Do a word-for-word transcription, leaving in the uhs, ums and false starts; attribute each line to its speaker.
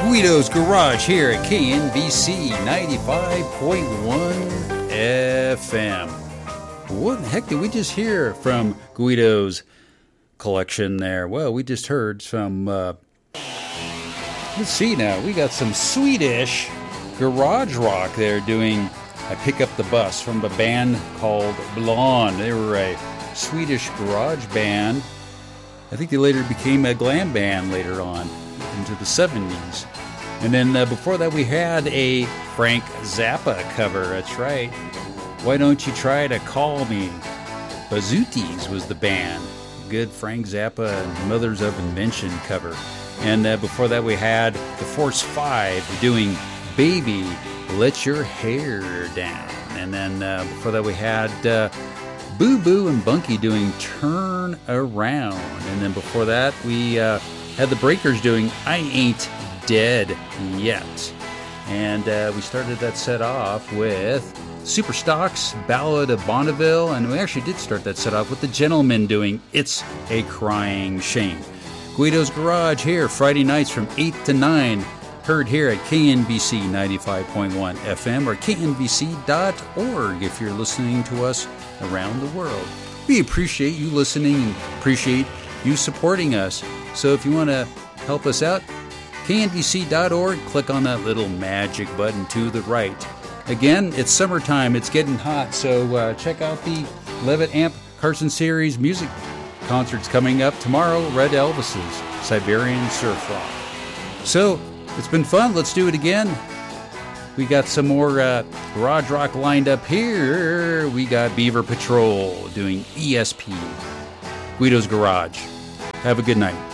Speaker 1: Guido's Garage here at K N B C ninety-five point one F M. What the heck did we just hear from Guido's collection there? Well, we just heard some, uh, let's see now, we got some Swedish garage rock there doing I Pick Up the Bus from a band called Blonde. They were a Swedish garage band. I think they later became a glam band later on into the seventies. And then uh, before that we had a Frank Zappa cover. That's right. Why Don't You Try to Call Me? Bazooties was the band. Good Frank Zappa and Mothers of Invention cover. And uh, before that we had the Force Five doing Baby, Let Your Hair Down. And then uh, before that we had uh, Boo Boo and Bunky doing Turn Around. And then before that we uh, had the Breakers doing I Ain't Dead Yet. And uh, we started that set off with Superstock's Ballad of Bonneville. And we actually did start that set off with the Gentlemen doing It's a Crying Shame. Guido's Garage here Friday nights from eight to nine. Heard here at K N B C ninety-five point one F M or K N B C dot org if you're listening to us around the world. We appreciate you listening and appreciate you supporting us. So if you want to help us out, K N B C dot org, click on that little magic button to the right. Again, it's summertime, it's getting hot, so uh, check out the Levitt Amp Carson Series music concerts coming up tomorrow. Red Elvis's Siberian Surf Rock. So, it's been fun. Let's do it again. We got some more uh, garage rock lined up here. We got Beaver Patrol doing E S P. Guido's Garage. Have a good night.